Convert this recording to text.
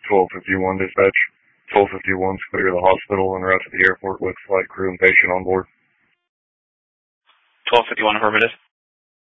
1251 dispatch. 1251's clear to the hospital and route to the airport with flight crew and patient on board. 1251 affirmative.